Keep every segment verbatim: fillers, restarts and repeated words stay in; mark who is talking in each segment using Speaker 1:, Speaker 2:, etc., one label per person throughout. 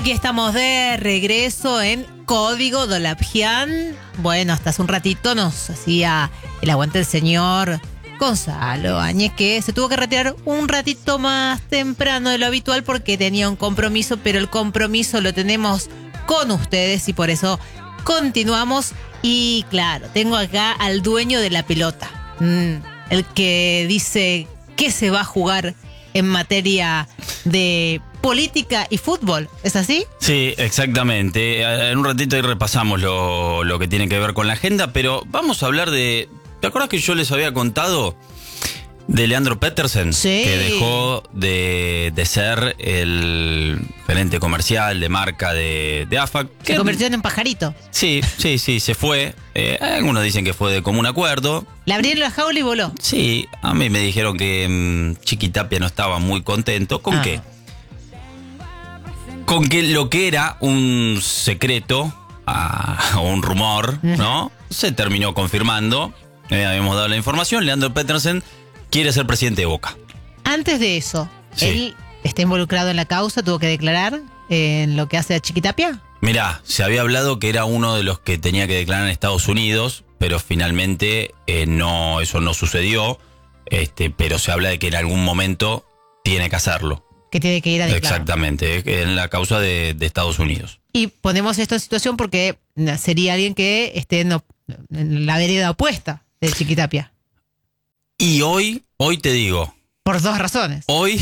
Speaker 1: Aquí estamos de regreso en Código Dolapjian. Bueno, hasta hace un ratito nos hacía el aguante el señor Gonzalo Áñez, que se tuvo que retirar un ratito más temprano de lo habitual porque tenía un compromiso, pero el compromiso lo tenemos con ustedes y por eso continuamos. Y claro, tengo acá al dueño de la pelota, mm, el que dice que se va a jugar en materia de política y fútbol, ¿es así?
Speaker 2: Sí, exactamente. En un ratito ahí repasamos lo, lo que tiene que ver con la agenda, pero vamos a hablar de... ¿Te acuerdas que yo les había contado de Leandro Petersen?
Speaker 1: Sí.
Speaker 2: Que dejó de, de ser el gerente comercial de marca de, de A F A.
Speaker 1: Se convirtió en un pajarito.
Speaker 2: Sí, sí, sí, se fue. Eh, algunos dicen que fue de común acuerdo.
Speaker 1: Le abrieron la jaula y voló.
Speaker 2: Sí, a mí me dijeron que mmm, Chiqui Tapia no estaba muy contento. ¿Con
Speaker 1: ah.
Speaker 2: qué? Con que lo que era un secreto ah, o un rumor, ¿no? Se terminó confirmando. Eh, habíamos dado la información. Leandro Petersen quiere ser presidente de Boca.
Speaker 1: Antes de eso,
Speaker 2: Sí.
Speaker 1: él está involucrado en la causa, tuvo que declarar en lo que hace a Chiqui Tapia.
Speaker 2: Mirá, se había hablado que era uno de los que tenía que declarar en Estados Unidos, pero finalmente eh, no, eso no sucedió. Este, pero se habla de que en algún momento tiene que hacerlo.
Speaker 1: Que tiene que ir a declarar.
Speaker 2: Exactamente, en la causa de, de Estados Unidos.
Speaker 1: Y ponemos esto en situación porque sería alguien que esté en, en la vereda opuesta de Chiqui Tapia.
Speaker 2: Y hoy, hoy te digo,
Speaker 1: Por dos razones.
Speaker 2: hoy,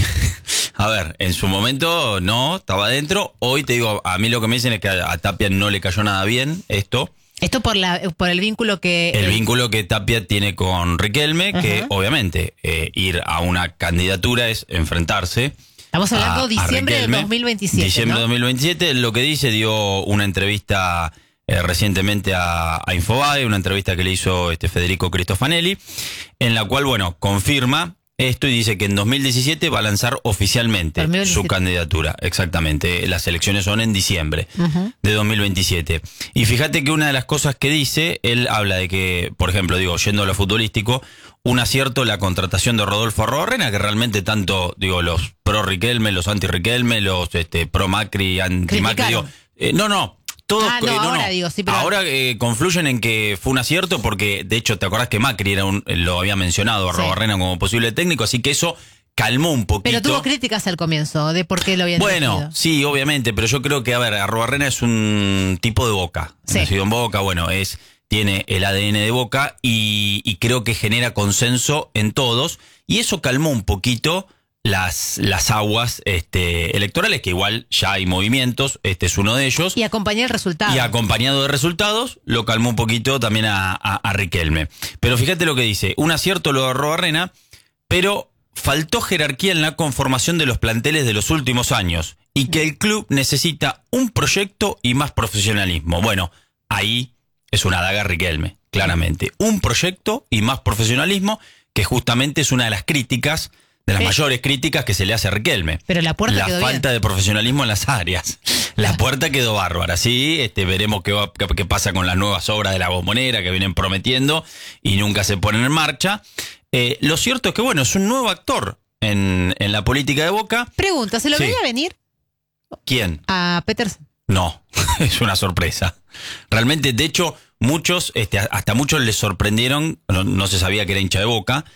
Speaker 2: a ver, en su momento no, estaba adentro. Hoy te digo, a mí lo que me dicen es que a, a Tapia no le cayó nada bien esto.
Speaker 1: Esto por la por el vínculo que...
Speaker 2: El
Speaker 1: eh,
Speaker 2: vínculo que Tapia tiene con Riquelme, que
Speaker 1: Ajá.
Speaker 2: obviamente eh, ir a una candidatura es enfrentarse.
Speaker 1: Estamos hablando
Speaker 2: a- a
Speaker 1: diciembre de
Speaker 2: Riquelme.
Speaker 1: dos mil veintisiete,
Speaker 2: Diciembre
Speaker 1: ¿no?
Speaker 2: de dos mil veintisiete, lo que dice, dio una entrevista eh, recientemente a, a Infobae, una entrevista que le hizo este Federico Cristofanelli, en la cual, bueno, confirma esto y dice que en dos mil diecisiete va a lanzar oficialmente
Speaker 1: dos mil veintisiete.
Speaker 2: su candidatura. Exactamente, las elecciones son en diciembre
Speaker 1: Ujú.
Speaker 2: de dos mil veintisiete. Y fíjate que una de las cosas que dice, él habla de que, por ejemplo, digo, yendo a lo futbolístico, un acierto la contratación de Rodolfo Arruabarrena, que realmente tanto, digo, los pro Riquelme, los anti Riquelme, los este, pro Macri, anti Macri, digo,
Speaker 1: Criticaron.
Speaker 2: eh, no, no. Todos,
Speaker 1: Ah, no,
Speaker 2: eh,
Speaker 1: ahora digo, sí, pero-
Speaker 2: ahora eh, confluyen en que fue un acierto porque, de hecho, ¿te acordás que Macri era un, lo había mencionado a
Speaker 1: Sí.
Speaker 2: Arruabarrena como posible técnico? Así que eso calmó un poquito.
Speaker 1: Pero tuvo críticas al comienzo de por qué lo habían
Speaker 2: Bueno,
Speaker 1: elegido.
Speaker 2: sí, obviamente, pero yo creo que, a ver, Arruabarrena es un tipo de Boca.
Speaker 1: Sí.
Speaker 2: Nacido en Boca, bueno, es tiene el A D N de Boca y, y creo que genera consenso en todos. Y eso calmó un poquito las, las aguas este, electorales, que igual ya hay movimientos, este es uno de ellos.
Speaker 1: Y acompañar el resultado.
Speaker 2: Y acompañado de resultados, lo calmó un poquito también a, a, a Riquelme. Pero fíjate lo que dice, un acierto lo de Arruabarrena, pero faltó jerarquía en la conformación de los planteles de los últimos años y que el club necesita un proyecto y más profesionalismo. Bueno, ahí es una daga Riquelme, claramente. Un proyecto y más profesionalismo, que justamente es una de las críticas, de las
Speaker 1: Sí.
Speaker 2: mayores críticas que se le hace a Riquelme.
Speaker 1: Pero la puerta
Speaker 2: La
Speaker 1: quedó
Speaker 2: falta
Speaker 1: bien.
Speaker 2: de profesionalismo en las áreas. La puerta quedó bárbara, sí. Este, veremos qué, va- qué, qué pasa con las nuevas obras de la Bombonera que vienen prometiendo y nunca se ponen en marcha. Eh, lo cierto es que, bueno, es un nuevo actor en, en la política de Boca.
Speaker 1: Pregunta, ¿se lo
Speaker 2: Sí.
Speaker 1: veía venir
Speaker 2: ¿Quién?
Speaker 1: a Petersen?
Speaker 2: No, es una sorpresa. Realmente, de hecho, muchos, este, hasta muchos les sorprendieron, no, no se sabía que era hincha de Boca.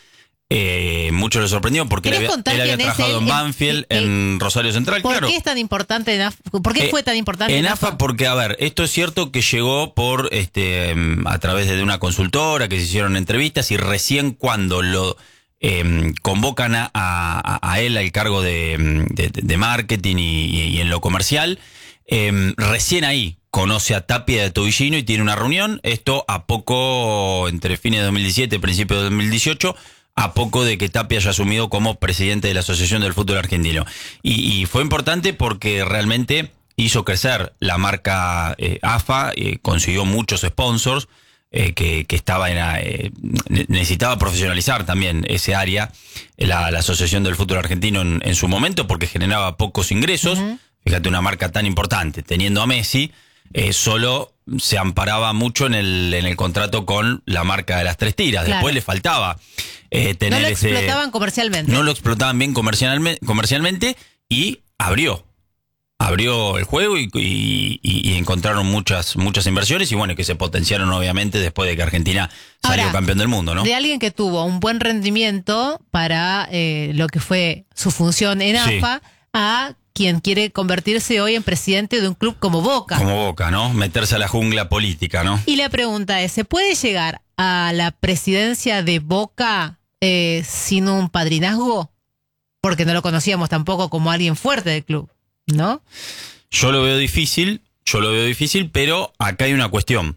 Speaker 2: Eh, muchos les sorprendió porque él
Speaker 1: ¿Querés
Speaker 2: había,
Speaker 1: contar
Speaker 2: él había
Speaker 1: quién es
Speaker 2: trabajado
Speaker 1: él?
Speaker 2: en
Speaker 1: En-
Speaker 2: Banfield,
Speaker 1: en-
Speaker 2: en Rosario Central.
Speaker 1: ¿Por
Speaker 2: claro.
Speaker 1: qué es tan importante en A F A? ¿Por qué
Speaker 2: Eh,
Speaker 1: fue tan importante
Speaker 2: en A F A? Porque, a ver, esto es cierto que llegó por este a través de una consultora, que se hicieron entrevistas y recién cuando lo eh, convocan a, a, a él al cargo de, de, de marketing y, y en lo comercial, eh, recién ahí conoce a Tapia de Tobillino y tiene una reunión. Esto a poco, entre fines de dos mil diecisiete, principios de dos mil dieciocho, a poco de que Tapia haya asumido como presidente de la Asociación del Fútbol Argentino. Y, y fue importante porque realmente hizo crecer la marca eh, A F A, eh, consiguió muchos sponsors, eh, que, que estaba en la, eh, necesitaba profesionalizar también ese área, la, la Asociación del Fútbol Argentino en, en su momento, porque generaba pocos ingresos. Uh-huh. Fíjate, una marca tan importante, teniendo a Messi, eh, solo se amparaba mucho en el, en el contrato con la marca de las tres tiras.
Speaker 1: Claro.
Speaker 2: Después le faltaba eh, tener
Speaker 1: no lo
Speaker 2: ese...
Speaker 1: explotaban comercialmente.
Speaker 2: No lo explotaban bien comercialmente, comercialmente y abrió. abrió el juego y, y, y encontraron muchas muchas inversiones y bueno, que se potenciaron obviamente después de que Argentina salió
Speaker 1: Ahora,
Speaker 2: campeón del mundo, ¿no?
Speaker 1: De alguien que tuvo un buen rendimiento para eh, lo que fue su función en
Speaker 2: Sí.
Speaker 1: A F A, a quien quiere convertirse hoy en presidente de un club como Boca.
Speaker 2: Como Boca, ¿no? Meterse a la jungla política, ¿no?
Speaker 1: Y la pregunta es, ¿se puede llegar a la presidencia de Boca eh, sin un padrinazgo? Porque no lo conocíamos tampoco como alguien fuerte del club, ¿no?
Speaker 2: Yo lo veo difícil, yo lo veo difícil, pero acá hay una cuestión.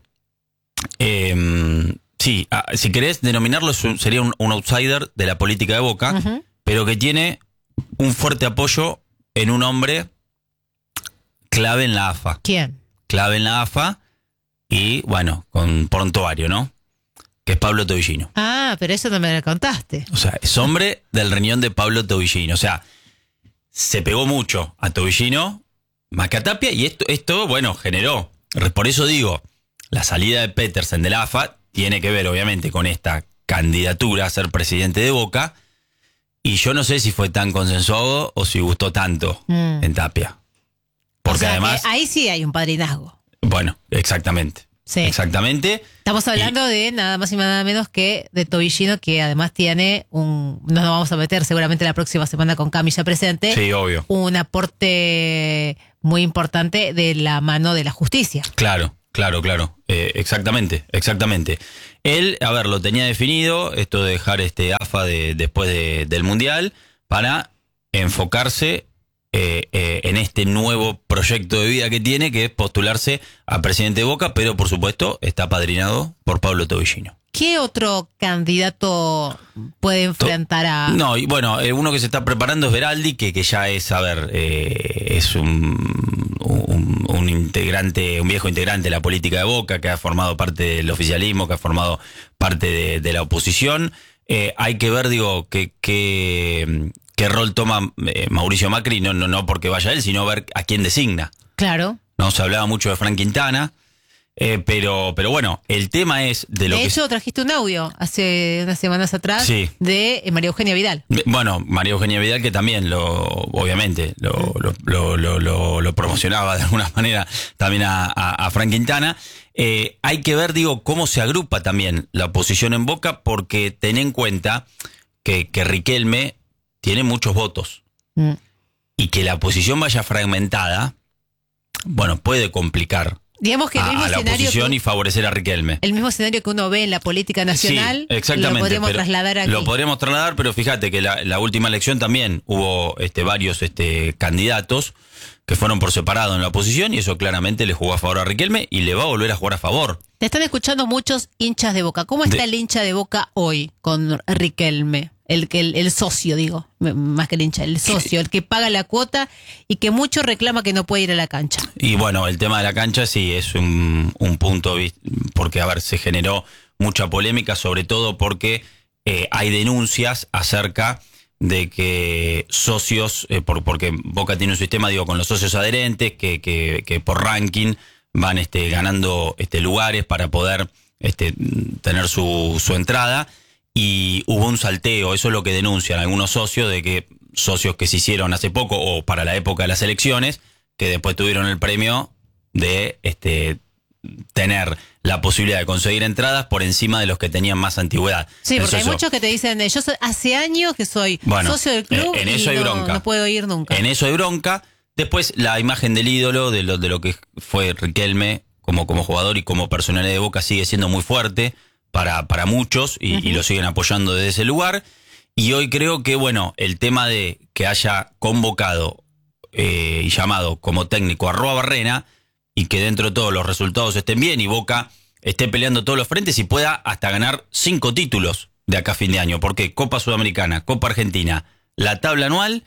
Speaker 2: Eh, sí, ah, si querés denominarlo, es un- sería un, un outsider de la política de Boca,
Speaker 1: Ujú.
Speaker 2: pero que tiene un fuerte apoyo en un hombre clave en la A F A.
Speaker 1: ¿Quién?
Speaker 2: Clave en la A F A y, bueno, con prontuario, ¿no? Que es Pablo Tobillino.
Speaker 1: Ah, pero eso no me lo contaste.
Speaker 2: O sea, es hombre del riñón de Pablo Tobillino. O sea, se pegó mucho a Tobillino, más que a Tapia, y esto, esto, bueno, generó. Por eso digo, la salida de Petersen de la A F A tiene que ver, obviamente, con esta candidatura a ser presidente de Boca. Y yo no sé si fue tan consensuado o si gustó tanto
Speaker 1: Mm.
Speaker 2: en Tapia. Porque
Speaker 1: O sea,
Speaker 2: además,
Speaker 1: que ahí sí hay un padrinazgo.
Speaker 2: bueno, exactamente.
Speaker 1: Sí.
Speaker 2: Exactamente.
Speaker 1: Estamos hablando de nada más y nada menos que de Tobillino, que además tiene un... Nos vamos a meter seguramente la próxima semana con Camilla presente.
Speaker 2: Sí, obvio.
Speaker 1: Un aporte muy importante de la mano de la justicia.
Speaker 2: Claro, claro, claro. Eh, exactamente, exactamente. Él, a ver, lo tenía definido, esto de dejar este A F A de, después de- del Mundial, para enfocarse eh, eh, en este nuevo proyecto de vida que tiene, que es postularse a presidente de Boca, pero por supuesto está apadrinado por Pablo Tobillino.
Speaker 1: ¿Qué otro candidato puede enfrentar a...?
Speaker 2: No, y bueno, eh, uno que se está preparando es Beraldi, que, que ya es, a ver, eh, es un, un, un integrante, un viejo integrante de la política de Boca, que ha formado parte del oficialismo, que ha formado parte de, de la oposición. Eh, hay que ver, digo, qué qué qué rol toma eh, Mauricio Macri, no, no, no porque vaya él, sino ver a quién designa.
Speaker 1: Claro.
Speaker 2: No se hablaba mucho de Frank Quintana, eh, pero, pero bueno, el tema es de lo
Speaker 1: De
Speaker 2: que...
Speaker 1: hecho, trajiste un audio hace unas semanas atrás
Speaker 2: Sí.
Speaker 1: de María Eugenia Vidal.
Speaker 2: Bueno, María Eugenia Vidal, que también lo, obviamente, lo, lo, lo, lo, lo- lo promocionaba de alguna manera también a, a, a Frank Quintana. Eh, hay que ver, digo, cómo se agrupa también la oposición en Boca, porque ten en cuenta que, que Riquelme tiene muchos votos
Speaker 1: Mm.
Speaker 2: y que la oposición vaya fragmentada, bueno, puede complicar
Speaker 1: Digamos que el mismo
Speaker 2: a, a la
Speaker 1: escenario
Speaker 2: oposición
Speaker 1: que-
Speaker 2: y favorecer a Riquelme.
Speaker 1: El mismo escenario que uno ve en la política nacional,
Speaker 2: Sí, exactamente,
Speaker 1: lo podríamos
Speaker 2: pero
Speaker 1: trasladar aquí.
Speaker 2: Lo podríamos trasladar, pero fíjate que la, la última elección también hubo este, varios este, candidatos que fueron por separado en la oposición y eso claramente le jugó a favor a Riquelme y le va a volver a jugar a favor.
Speaker 1: Te están escuchando muchos hinchas de Boca. ¿Cómo está
Speaker 2: De-
Speaker 1: el hincha de Boca hoy con Riquelme? El, el, el socio, digo, m- más que el hincha, el socio, el que paga la cuota y que mucho reclama que no puede ir a la cancha.
Speaker 2: Y bueno, el tema de la cancha sí es un, un punto, vis- porque a ver, se generó mucha polémica, sobre todo porque eh, hay denuncias acerca de que socios, eh, por, porque Boca tiene un sistema, digo, con los socios adherentes, que, que, que por ranking van este, ganando este, lugares para poder este, tener su, su entrada. Y hubo un salteo, eso es lo que denuncian algunos socios, de que socios que se hicieron hace poco o para la época de las elecciones, que después tuvieron el premio de este tener la posibilidad de conseguir entradas por encima de los que tenían más antigüedad.
Speaker 1: Sí,
Speaker 2: El
Speaker 1: porque hay
Speaker 2: socio-
Speaker 1: muchos que te dicen, yo soy- hace años que soy
Speaker 2: Bueno,
Speaker 1: socio del club
Speaker 2: en- en
Speaker 1: y
Speaker 2: eso hay
Speaker 1: no,
Speaker 2: bronca.
Speaker 1: no puedo ir nunca.
Speaker 2: En eso hay bronca. Después la imagen del ídolo, de lo, de lo que fue Riquelme como, como jugador y como personalidad de Boca sigue siendo muy fuerte para, para muchos y, y lo siguen apoyando desde ese lugar. Y hoy creo que, bueno, el tema de que haya convocado eh, y llamado como técnico a Roa Barrena y que dentro de todos los resultados estén bien y Boca esté peleando todos los frentes y pueda hasta ganar cinco títulos de acá a fin de año. Porque Copa Sudamericana, Copa Argentina, la tabla anual,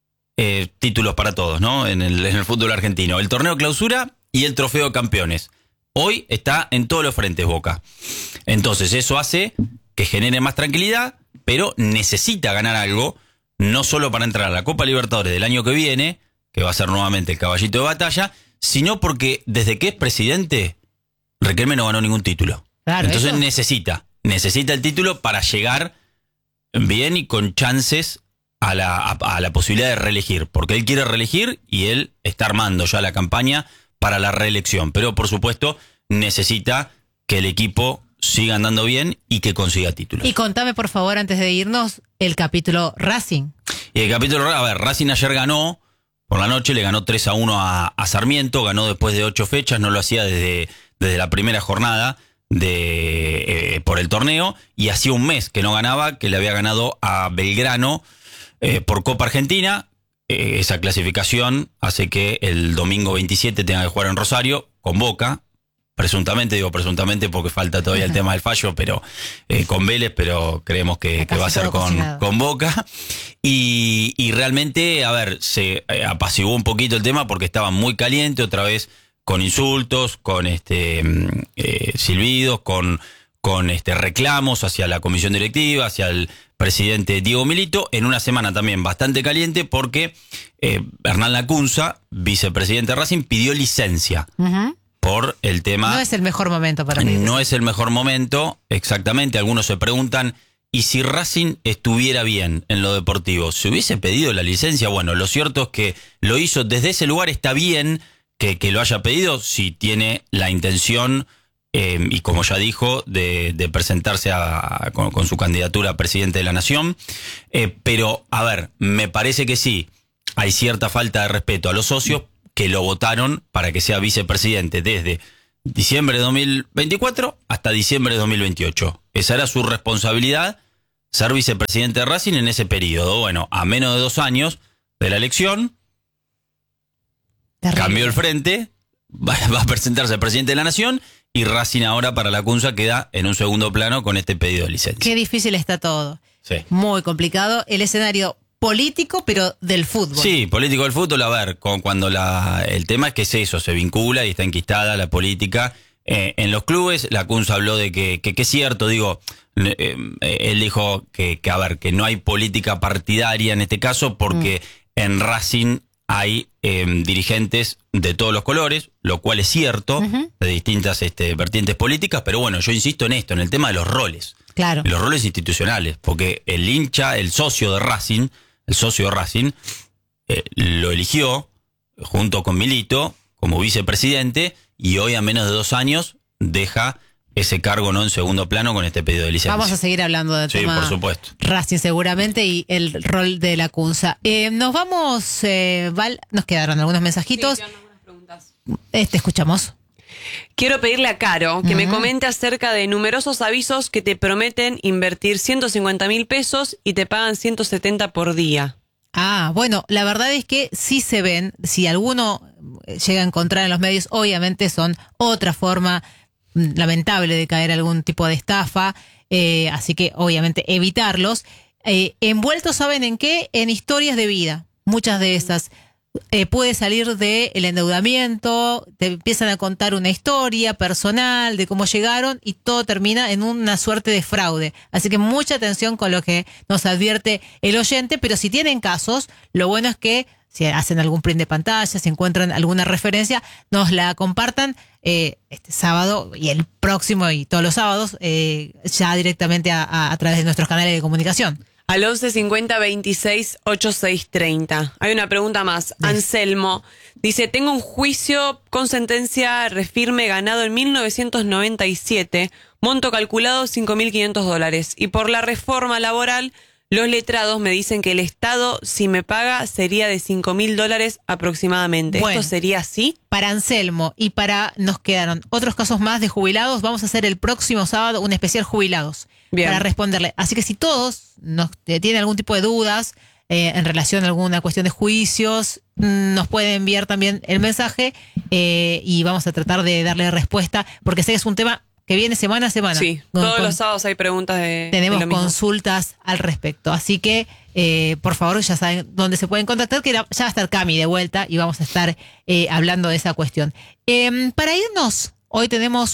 Speaker 2: eh, títulos para todos, ¿no? En el, en el fútbol argentino. El torneo clausura y el trofeo de campeones. Hoy está en todos los frentes Boca. Entonces eso hace que genere más tranquilidad, pero necesita ganar algo, no solo para entrar a la Copa Libertadores del año que viene, que va a ser nuevamente el caballito de batalla, sino porque desde que es presidente, Riquelme no ganó ningún título.
Speaker 1: Claro,
Speaker 2: Entonces
Speaker 1: eso.
Speaker 2: necesita, necesita el título para llegar bien y con chances a la, a, a la posibilidad de reelegir, porque él quiere reelegir y él está armando ya la campaña para la reelección. Pero, por supuesto, necesita que el equipo siga andando bien y que consiga títulos.
Speaker 1: Y contame, por favor, antes de irnos, el capítulo Racing.
Speaker 2: Y el capítulo, a ver, Racing ayer ganó, por la noche le ganó tres a uno a, a Sarmiento, ganó después de ocho fechas, no lo hacía desde, desde la primera jornada de eh, por el torneo, y hacía un mes que no ganaba, que le había ganado a Belgrano eh, por Copa Argentina. Eh, esa clasificación hace que el domingo veintisiete tenga que jugar en Rosario con Boca. Presuntamente, digo presuntamente porque falta todavía el tema del fallo, pero eh, con Vélez, pero creemos que, que va a ser con, con Boca. Y, y realmente, a ver, se eh, apaciguó un poquito el tema porque estaba muy caliente, otra vez con insultos, con este eh, silbidos, con, con este reclamos hacia la comisión directiva, hacia el presidente Diego Milito, en una semana también bastante caliente porque eh, Hernán Lacunza, vicepresidente de Racing, pidió licencia. Uh-huh. Por el tema.
Speaker 1: No es el mejor momento para mí.
Speaker 2: No es el mejor momento, exactamente. Algunos se preguntan, ¿y si Racing estuviera bien en lo deportivo? ¿Se hubiese pedido la licencia? Bueno, lo cierto es que lo hizo desde ese lugar. Está bien que, que lo haya pedido si tiene la intención, eh, y como ya dijo, de, de presentarse a, a, con, con su candidatura a presidente de la Nación. Eh, pero, a ver, me parece que sí, hay cierta falta de respeto a los socios que lo votaron para que sea vicepresidente desde diciembre de dos mil veinticuatro hasta diciembre de dos mil veintiocho. Esa era su responsabilidad, ser vicepresidente de Racing en ese periodo. Bueno, a menos de dos años de la elección, Terrible. Cambió el frente, va, va a presentarse al presidente de la Nación y Racing ahora para Lacunza queda en un segundo plano con este pedido de licencia.
Speaker 1: Qué difícil está todo.
Speaker 2: Sí.
Speaker 1: Muy complicado. El escenario político, pero del fútbol.
Speaker 2: Sí, político del fútbol. A ver, con, cuando la, el tema es que es eso, se vincula y está enquistada la política eh, en los clubes. Lacunza habló de que, que, que es cierto, digo, eh, eh, él dijo que, que, a ver, que no hay política partidaria en este caso porque mm. en Racing hay eh, dirigentes de todos los colores, lo cual es cierto, uh-huh. de distintas este, vertientes políticas, pero bueno, yo insisto en esto, en el tema de los roles.
Speaker 1: Claro.
Speaker 2: Los roles institucionales, porque el hincha, el socio de Racing, el socio de Racing, eh, lo eligió junto con Milito como vicepresidente y hoy a menos de dos años deja ese cargo no en segundo plano con este pedido de licencia.
Speaker 1: Vamos a seguir hablando del
Speaker 2: sí,
Speaker 1: tema
Speaker 2: por supuesto.
Speaker 1: Racing seguramente y el rol de Lacunza. Eh, nos vamos, eh, Val, nos quedaron algunos mensajitos.
Speaker 3: Sí, algunas preguntas.
Speaker 1: Este, escuchamos.
Speaker 3: Quiero pedirle a Caro que
Speaker 1: uh-huh.
Speaker 3: me comente acerca de numerosos avisos que te prometen invertir ciento cincuenta mil pesos y te pagan ciento setenta por día.
Speaker 1: Ah, bueno, la verdad es que sí se ven, si alguno llega a encontrar en los medios, obviamente son otra forma lamentable de caer algún tipo de estafa, eh, así que obviamente evitarlos. Eh, envueltos, ¿saben en qué? En historias de vida, muchas de esas. Eh, puede salir del endeudamiento, te empiezan a contar una historia personal de cómo llegaron y todo termina en una suerte de fraude. Así que mucha atención con lo que nos advierte el oyente, pero si tienen casos, lo bueno es que si hacen algún print de pantalla, si encuentran alguna referencia, nos la compartan eh, este sábado y el próximo y todos los sábados eh, ya directamente a, a, a través de nuestros canales de comunicación.
Speaker 3: Al once cincuenta veintiséis ochenta y seis treinta. Hay una pregunta más. ¿Ves? Anselmo dice, tengo un juicio con sentencia refirme ganado en mil novecientos noventa y siete, monto calculado cinco mil quinientos dólares. Y por la reforma laboral, los letrados me dicen que el Estado, si me paga, sería de cinco mil dólares aproximadamente.
Speaker 1: Bueno,
Speaker 3: ¿esto sería así?
Speaker 1: Para Anselmo y para, nos quedaron otros casos más de jubilados, vamos a hacer el próximo sábado un especial jubilados. Bien. Para responderle. Así que si todos nos eh, tienen algún tipo de dudas eh, en relación a alguna cuestión de juicios, nos pueden enviar también el mensaje eh, y vamos a tratar de darle respuesta, porque sé que es un tema que viene semana a semana.
Speaker 3: Sí,
Speaker 1: con,
Speaker 3: todos
Speaker 1: con,
Speaker 3: los sábados hay preguntas de
Speaker 1: Tenemos
Speaker 3: de lo mismo.
Speaker 1: Consultas al respecto. Así que, eh, por favor, ya saben dónde se pueden contactar, que ya va a estar Cami de vuelta y vamos a estar eh, hablando de esa cuestión. Eh, para irnos... Hoy tenemos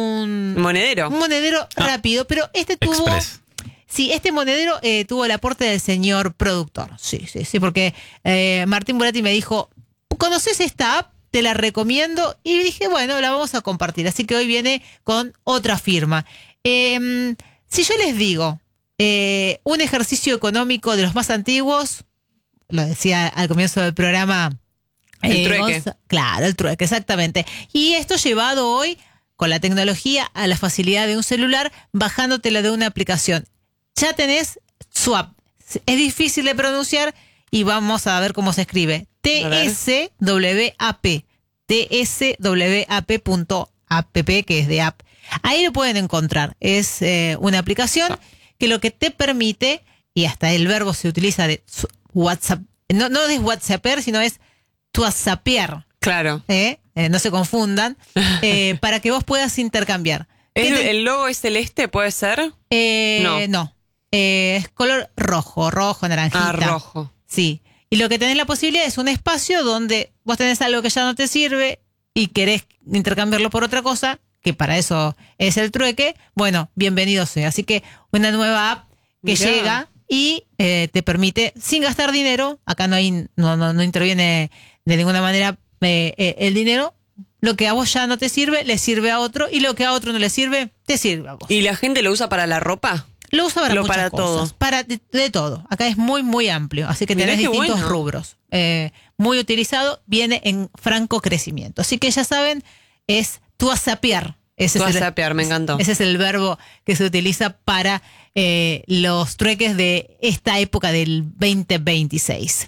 Speaker 1: un
Speaker 3: monedero.
Speaker 1: Un monedero ah, rápido, pero este tuvo...
Speaker 2: Express.
Speaker 1: Sí, este monedero eh, tuvo el aporte del señor productor. Sí, sí, sí, porque eh, Martín Burati me dijo, ¿conoces esta app? Te la recomiendo. Y dije, bueno, la vamos a compartir. Así que hoy viene con otra firma. Eh, si yo les digo, eh, un ejercicio económico de los más antiguos, lo decía al comienzo del programa.
Speaker 3: El
Speaker 1: eh,
Speaker 3: trueque.
Speaker 1: Gonza- claro, el trueque, exactamente. Y esto llevado hoy con la tecnología a la facilidad de un celular, bajándotela de una aplicación. Ya tenés Swap. Es difícil de pronunciar y vamos a ver cómo se escribe. T S W A P. T S W A P punto app, que es de app. Ahí lo pueden encontrar. Es eh, una aplicación que lo que te permite, y hasta el verbo se utiliza de WhatsApp, no, no es WhatsApper, sino es WhatsAppear.
Speaker 3: Claro.
Speaker 1: ¿eh? Eh, no se confundan, eh, para que vos puedas intercambiar.
Speaker 3: ¿Es,
Speaker 1: te-
Speaker 3: ¿El logo es celeste, puede ser?
Speaker 1: eh,
Speaker 3: no.
Speaker 1: no. Eh, es color rojo, rojo, naranjita.
Speaker 3: Ah, rojo.
Speaker 1: Sí. Y lo que tenés la posibilidad es un espacio donde vos tenés algo que ya no te sirve y querés intercambiarlo por otra cosa, que para eso es el trueque. Bueno, bienvenido sea. Así que una nueva app que
Speaker 3: Mirá.
Speaker 1: llega y eh, te permite, sin gastar dinero, acá no hay, no, no, no interviene de ninguna manera eh, eh, el dinero. Lo que a vos ya no te sirve, le sirve a otro, y lo que a otro no le sirve, te sirve a vos.
Speaker 3: ¿Y la gente lo usa para la ropa?
Speaker 1: Lo usa para
Speaker 3: Lo
Speaker 1: muchas
Speaker 3: para
Speaker 1: cosas.
Speaker 3: todo.
Speaker 1: Para de, de todo. Acá es muy, muy amplio. Así que
Speaker 3: Mirá
Speaker 1: tenés
Speaker 3: qué
Speaker 1: distintos
Speaker 3: bueno.
Speaker 1: rubros. Eh, muy utilizado, viene en franco crecimiento. Así que ya saben, es tuasapear. Ese es el-
Speaker 3: Tuasapear, me encantó.
Speaker 1: Ese es el verbo que se utiliza para eh, los trueques de esta época del veinte veintiséis.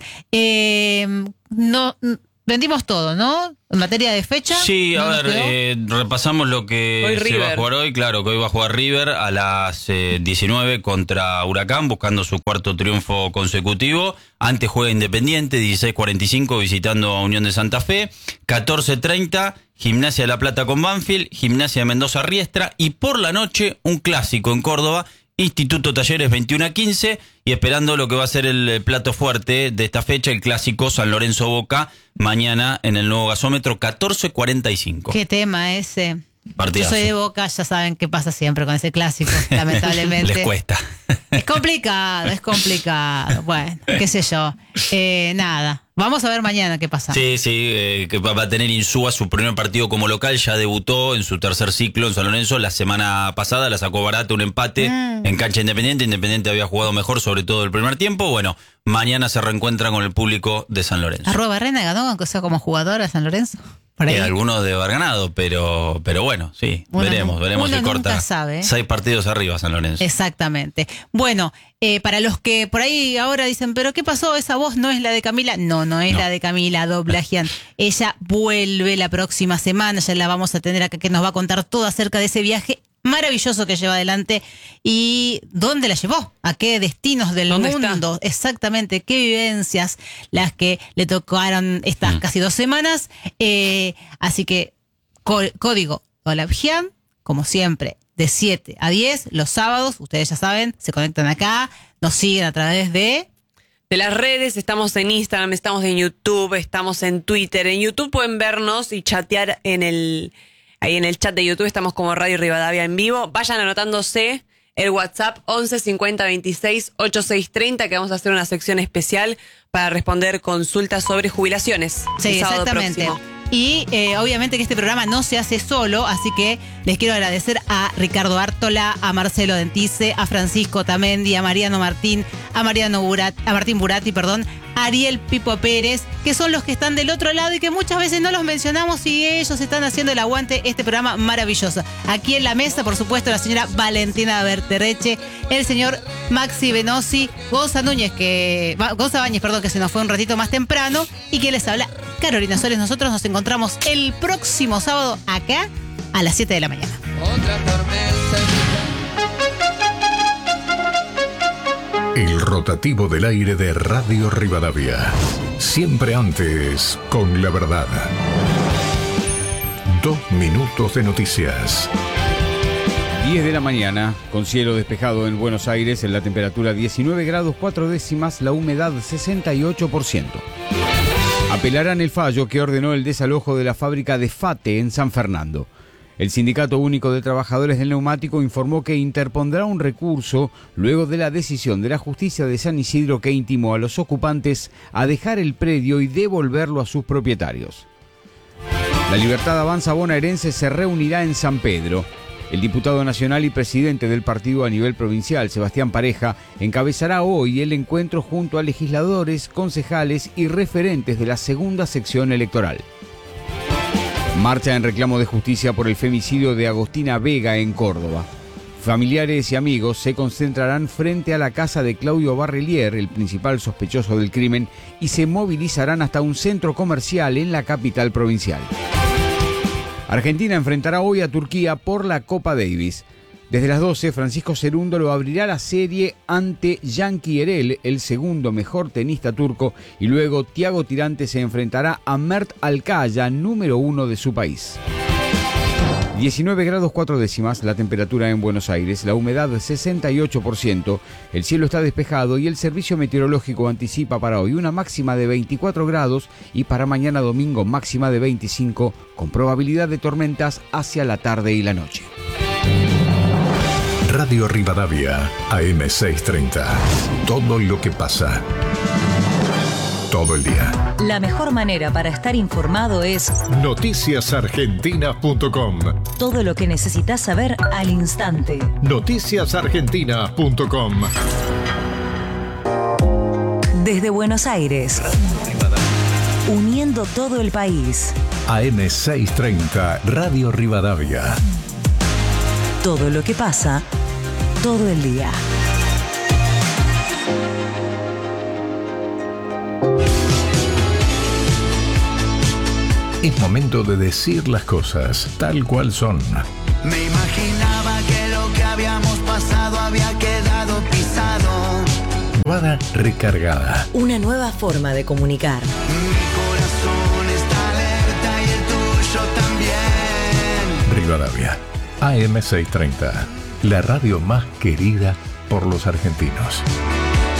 Speaker 1: Eh, no, vendimos todo, ¿no? En materia de fecha.
Speaker 2: Sí, a
Speaker 1: ¿no nos
Speaker 2: ver,
Speaker 1: quedó?
Speaker 2: eh, repasamos lo que
Speaker 3: Hoy
Speaker 2: se
Speaker 3: River.
Speaker 2: va a jugar hoy. Claro, que hoy va a jugar River a las eh, diecinueve contra Huracán, buscando su cuarto triunfo consecutivo. Antes juega Independiente, dieciséis cuarenta y cinco, visitando a Unión de Santa Fe. catorce treinta, Gimnasia de La Plata con Banfield, Gimnasia de Mendoza Riestra. Y por la noche, un clásico en Córdoba, Instituto Talleres veintiuno a quince, y esperando lo que va a ser el eh, plato fuerte de esta fecha, el clásico San Lorenzo Boca, mañana en el nuevo gasómetro, catorce cuarenta y cinco.
Speaker 1: Qué tema ese.
Speaker 2: Partidazo.
Speaker 1: Yo soy de Boca, ya saben qué pasa siempre con ese clásico, lamentablemente.
Speaker 2: Les cuesta.
Speaker 1: Es complicado, es complicado. Bueno, qué sé yo. Eh, nada, vamos a ver mañana qué pasa.
Speaker 2: Sí, sí, eh, que va va a tener Insúa su primer partido como local, ya debutó en su tercer ciclo en San Lorenzo. La semana pasada la sacó barata un empate
Speaker 1: Mm.
Speaker 2: en cancha Independiente. Independiente había jugado mejor, sobre todo el primer tiempo. Bueno, mañana se reencuentra con el público de San Lorenzo.
Speaker 1: Arroba Barrena ganó, aunque sea como jugador a San Lorenzo. Por ahí.
Speaker 2: Eh, algunos de haber ganado, pero, pero bueno, sí,
Speaker 1: Uno
Speaker 2: veremos,
Speaker 1: nu-
Speaker 2: veremos
Speaker 1: uno
Speaker 2: si corta.
Speaker 1: nunca sabe, ¿eh?
Speaker 2: Seis partidos arriba San Lorenzo.
Speaker 1: Exactamente. Bueno, eh, para los que por ahí ahora dicen, ¿pero qué pasó? ¿Esa voz no es la de Camila? No, no es
Speaker 2: No.
Speaker 1: la de Camila Doblagian. Ella vuelve la próxima semana, ya la vamos a tener acá, que nos va a contar todo acerca de ese viaje maravilloso que lleva adelante y dónde la llevó, a qué destinos del
Speaker 3: ¿Dónde está?
Speaker 1: mundo, exactamente, qué vivencias las que le tocaron estas
Speaker 2: Mm.
Speaker 1: casi dos semanas. Eh, así que có- código Dolabjian, como siempre, de siete a diez, los sábados, ustedes ya saben, se conectan acá, nos siguen a través de...
Speaker 3: De las redes, estamos en Instagram, estamos en YouTube, estamos en Twitter. En YouTube pueden vernos y chatear en el, ahí en el chat de YouTube, estamos como Radio Rivadavia en vivo. Vayan anotándose el WhatsApp once cincuenta veintiséis ochenta y seis treinta, que vamos a hacer una sección especial para responder consultas sobre jubilaciones.
Speaker 1: Sí,
Speaker 3: el sábado
Speaker 1: exactamente.
Speaker 3: próximo.
Speaker 1: Y eh, obviamente que este programa no se hace solo, así que les quiero agradecer a Ricardo Ártola, a Marcelo Dentice, a Francisco Tamendi, a Mariano Martín, a Mariano Burat, a Martín Burati, perdón, a Ariel Pipo Pérez, que son los que están del otro lado y que muchas veces no los mencionamos y ellos están haciendo el aguante este programa maravilloso. Aquí en la mesa, por supuesto, la señora Valentina Bertereche, el señor Maxi Venosi, Gonza Núñez, que Gonza Báñez, perdón, que se nos fue un ratito más temprano, y que les habla Carolina Soles. Nosotros nos encontramos el próximo sábado acá a las siete de la mañana.
Speaker 4: Otra tormenta.
Speaker 5: El rotativo del aire de Radio Rivadavia. Siempre antes, con la verdad. Dos minutos de noticias.
Speaker 6: diez de la mañana, con cielo despejado en Buenos Aires, en la temperatura diecinueve grados cuatro décimas, la humedad sesenta y ocho por ciento. Apelarán el fallo que ordenó el desalojo de la fábrica de Fate en San Fernando. El Sindicato Único de Trabajadores del Neumático informó que interpondrá un recurso luego de la decisión de la justicia de San Isidro que intimó a los ocupantes a dejar el predio y devolverlo a sus propietarios. La Libertad Avanza bonaerense se reunirá en San Pedro. El diputado nacional y presidente del partido a nivel provincial, Sebastián Pareja, encabezará hoy el encuentro junto a legisladores, concejales y referentes de la segunda sección electoral. Marcha en reclamo de justicia por el femicidio de Agostina Vega en Córdoba. Familiares y amigos se concentrarán frente a la casa de Claudio Barrelier, el principal sospechoso del crimen, y se movilizarán hasta un centro comercial en la capital provincial. Argentina enfrentará hoy a Turquía por la Copa Davis. Desde las doce, Francisco Cerúndolo abrirá la serie ante Yanki Erel, el segundo mejor tenista turco, y luego Thiago Tirante se enfrentará a Mert Alcaya, número uno de su país. diecinueve grados cuatro décimas la temperatura en Buenos Aires, la humedad sesenta y ocho por ciento, el cielo está despejado y el servicio meteorológico anticipa para hoy una máxima de veinticuatro grados y para mañana domingo máxima de veinticinco, con probabilidad de tormentas hacia la tarde y la noche.
Speaker 5: Radio Rivadavia, A M seiscientos treinta. Todo lo que pasa. Todo el día.
Speaker 4: La mejor manera para estar informado es
Speaker 5: noticias argentinas punto com.
Speaker 4: todo lo que necesitas saber al instante.
Speaker 5: noticias argentinas punto com.
Speaker 4: Desde Buenos Aires, uniendo todo el país.
Speaker 5: A M seiscientos treinta, Radio Rivadavia.
Speaker 4: Todo lo que pasa, todo el día.
Speaker 5: Es momento de decir las cosas tal cual son.
Speaker 7: Me imaginaba que lo que habíamos pasado había quedado pisado.
Speaker 5: Guada recargada.
Speaker 4: Una nueva forma de comunicar.
Speaker 7: Mi corazón está alerta y el tuyo también.
Speaker 5: Rivadavia, A M seiscientos treinta. La radio más querida por los argentinos.